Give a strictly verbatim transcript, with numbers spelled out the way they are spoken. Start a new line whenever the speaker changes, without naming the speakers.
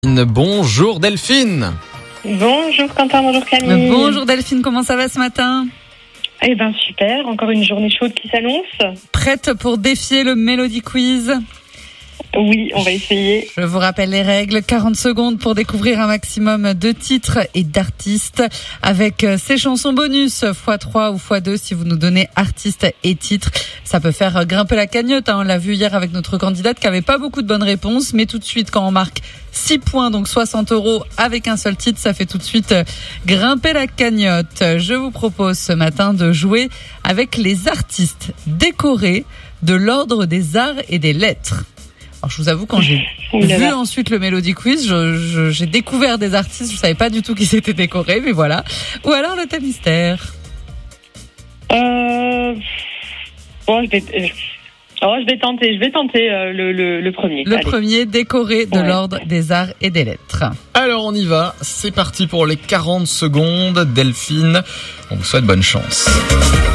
Bonjour Delphine.
Bonjour Quentin, bonjour Camille.
Bonjour Delphine, comment ça va ce matin ?
Eh ben super, encore une journée chaude qui s'annonce.
Prête pour défier le Melody Quiz ?
Oui, on va essayer.
Je vous rappelle les règles, quarante secondes pour découvrir un maximum de titres et d'artistes avec ces chansons bonus, fois trois ou fois deux si vous nous donnez artistes et titres. Ça peut faire grimper la cagnotte, hein. On l'a vu hier avec notre candidate qui avait pas beaucoup de bonnes réponses, mais tout de suite quand on marque six points, donc soixante euros avec un seul titre, ça fait tout de suite grimper la cagnotte. Je vous propose ce matin de jouer avec les artistes décorés de l'ordre des arts et des lettres. Alors je vous avoue, quand j'ai vu ensuite le Melody Quiz, je, je, j'ai découvert des artistes, je savais pas du tout qui s'étaient décorés, mais voilà. Ou alors le thème mystère.
Euh... Bon, je vais, oh, je vais tenter, je vais tenter euh, le, le, le premier.
Le
Allez.
premier, décoré de
Ouais.
l'ordre des arts et des lettres.
Alors on y va, c'est parti pour les quarante secondes. Delphine, on vous souhaite bonne chance.